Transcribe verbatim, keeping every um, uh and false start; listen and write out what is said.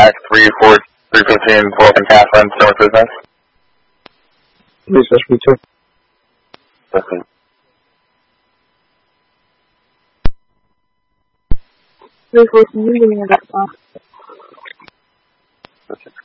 back, three four, three fifteen, twelve and Catherine, still in business. Business, me too. Listen. three fourteen, give me a back off. This is